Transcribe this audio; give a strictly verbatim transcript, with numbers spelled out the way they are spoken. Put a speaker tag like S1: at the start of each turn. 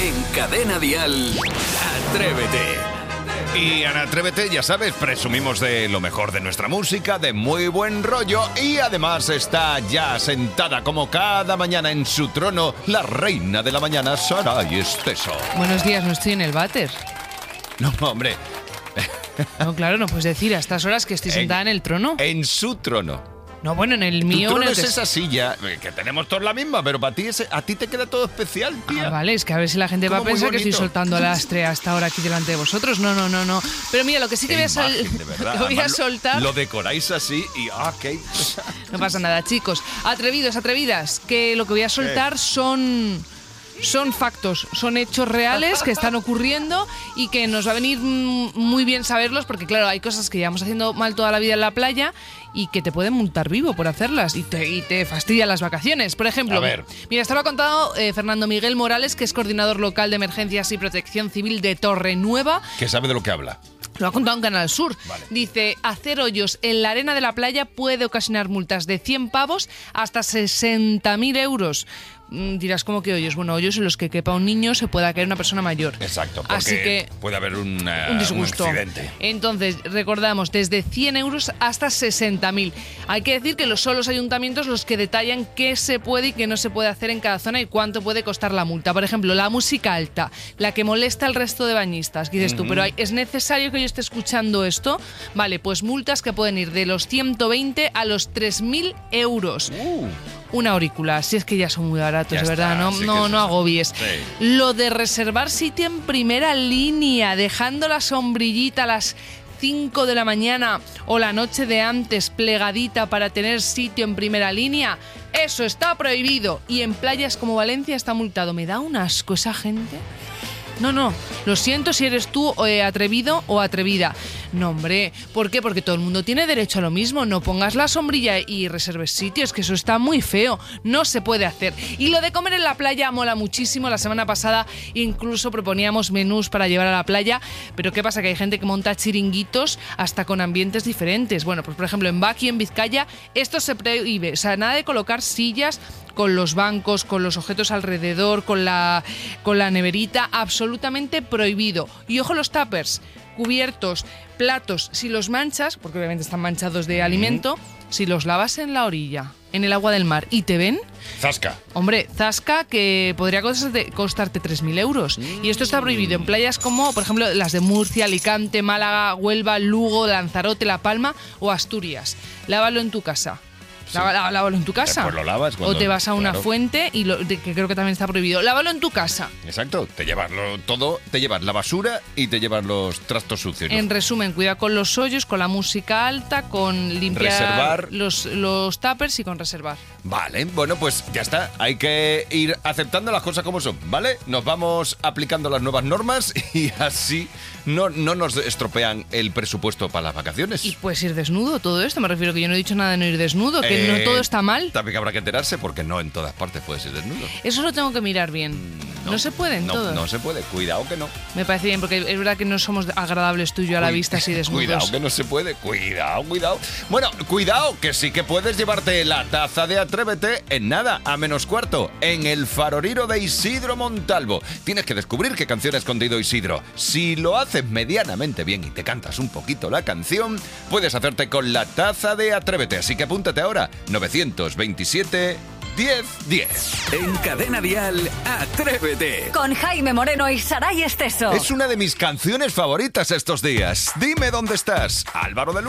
S1: En Cadena Dial, Atrévete.
S2: Y en Atrévete, ya sabes, presumimos de lo mejor de nuestra música, de muy buen rollo, y además está ya sentada como cada mañana en su trono la reina de la mañana, Saray Esteso.
S3: Buenos días, no estoy en el váter.
S2: No, hombre.
S3: No, claro, no puedes decir a estas horas que estoy sentada en, en el trono.
S2: En su trono.
S3: No, bueno, en el mío...
S2: Tu trono
S3: en el
S2: es
S3: que...
S2: esa silla, que tenemos todos la misma, pero para ti ese, a ti te queda todo especial, tía.
S3: Ah, vale, es que a ver si la gente va a pensar que estoy soltando lastre hasta ahora aquí delante de vosotros. No, no, no, no. Pero mira, lo que sí que voy a, sol... lo voy a soltar...
S2: Lo, lo decoráis así y... Ah, ok.
S3: No pasa nada, chicos. Atrevidos, atrevidas, que lo que voy a soltar ¿Qué? son... Son factos, son hechos reales que están ocurriendo y que nos va a venir muy bien saberlos porque, claro, hay cosas que llevamos haciendo mal toda la vida en la playa y que te pueden multar vivo por hacerlas y te, y te fastidian las vacaciones. Por ejemplo,
S2: a ver.
S3: mira, estaba contado eh, Fernando Miguel Morales, que es coordinador local de emergencias y protección civil de Torrenueva.
S2: Que sabe de lo que habla.
S3: Lo ha contado en Canal Sur.
S2: Vale.
S3: Dice, hacer hoyos en la arena de la playa puede ocasionar multas de cien pavos hasta sesenta mil euros. Dirás, ¿cómo que hoyos? Bueno, hoyos en los que quepa un niño se pueda caer una persona mayor.
S2: Exacto, porque
S3: Así que
S2: puede haber un, uh,
S3: un disgusto.
S2: Un accidente.
S3: Entonces, recordamos, desde cien euros hasta sesenta mil. Hay que decir que son los ayuntamientos los que detallan qué se puede y qué no se puede hacer en cada zona y cuánto puede costar la multa. Por ejemplo, la música alta, la que molesta al resto de bañistas. ¿Qué dices uh-huh. tú? Pero hay, ¿es necesario que yo esté escuchando esto? Vale, pues multas que pueden ir de los ciento veinte a los tres mil euros.
S2: Uh.
S3: Una aurícula, si es que ya son muy baratos,
S2: ya
S3: de verdad,
S2: está,
S3: no,
S2: sí
S3: no, no agobies.
S2: Sí.
S3: Lo de reservar sitio en primera línea, dejando la sombrillita a las cinco de la mañana o la noche de antes plegadita para tener sitio en primera línea, eso está prohibido. Y en playas como Valencia está multado. Me da un asco esa gente. No, no, lo siento si eres tú eh, atrevido o atrevida. No, hombre, ¿por qué? Porque todo el mundo tiene derecho a lo mismo. No pongas la sombrilla y reserves sitios, que eso está muy feo. No se puede hacer. Y lo de comer en la playa mola muchísimo. La semana pasada incluso proponíamos menús para llevar a la playa. Pero ¿qué pasa? Que hay gente que monta chiringuitos hasta con ambientes diferentes. Bueno, pues por ejemplo en Baqui, en Vizcaya, esto se prohíbe. O sea, nada de colocar sillas con los bancos, con los objetos alrededor, con la, con la neverita, absolutamente prohibido. Y ojo los tuppers, cubiertos, platos, si los manchas, porque obviamente están manchados de alimento, si los lavas en la orilla, en el agua del mar, y te ven...
S2: Zasca.
S3: Hombre, zasca que podría costarte, costarte tres mil euros. Mm. Y esto está prohibido en playas como, por ejemplo, las de Murcia, Alicante, Málaga, Huelva, Lugo, Lanzarote, La Palma o Asturias. Lávalo en tu casa. Sí. Lávalo, lávalo en tu casa.
S2: Pues lo lavas cuando,
S3: o te vas a una
S2: claro.
S3: fuente y lo, de, que creo que también está prohibido. Lávalo en tu casa.
S2: Exacto, te llevas lo, todo, te llevas la basura y te llevas los trastos sucios.
S3: En resumen, cuida con los hoyos, con la música alta, con limpiar
S2: reservar.
S3: Los, los tuppers y con reservar.
S2: Vale, bueno, pues ya está. Hay que ir aceptando las cosas como son, ¿vale? Nos vamos aplicando las nuevas normas y así no, no nos estropean el presupuesto para las vacaciones.
S3: Y puedes ir desnudo, todo esto. Me refiero que yo no he dicho nada de no ir desnudo, que
S2: eh,
S3: no todo está mal.
S2: También que habrá que enterarse porque no en todas partes puedes ir desnudo.
S3: Eso lo tengo que mirar bien. No, no se puede en
S2: no,
S3: todo.
S2: No se puede, cuidado que no.
S3: Me parece bien, porque es verdad que no somos agradables tú y yo a la
S2: Cuid-
S3: vista así desnudos.
S2: Cuidado que no se puede, cuidado, cuidado. Bueno, cuidado, que sí que puedes llevarte la taza de Atrévete en nada, a menos cuarto, en el Faroriro de Isidro Montalvo. Tienes que descubrir qué canción ha escondido Isidro. Si lo haces medianamente bien y te cantas un poquito la canción, puedes hacerte con la taza de Atrévete. Así que apúntate ahora, novecientos veintisiete diez diez.
S1: En Cadena Dial, Atrévete.
S4: Con Jaime Moreno y Saray Esteso.
S2: Es una de mis canciones favoritas estos días. Dime dónde estás, Álvaro de